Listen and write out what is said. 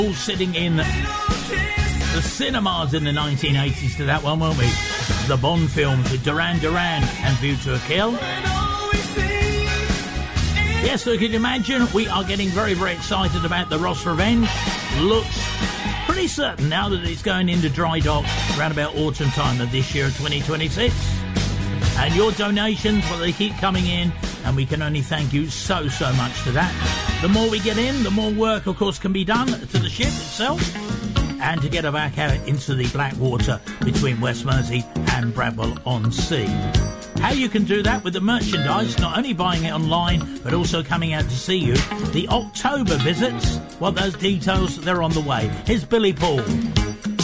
all sitting in the cinemas in the 1980s to that one, weren't we? The Bond films with Duran Duran and View to a Kill. Yes, so can you imagine? We are getting very, very excited about the Ross Revenge. Looks pretty certain now that it's going into dry dock around about autumn time of this year, 2026. And your donations, well, they keep coming in, and we can only thank you so, so much for that. The more we get in, the more work, of course, can be done to the ship itself and to get her back out into the black water between West Mersey and Bradwell-on-Sea. How you can do that with the merchandise, not only buying it online, but also coming out to see you. The October visits, well, those details, they're on the way. Here's Billy Paul.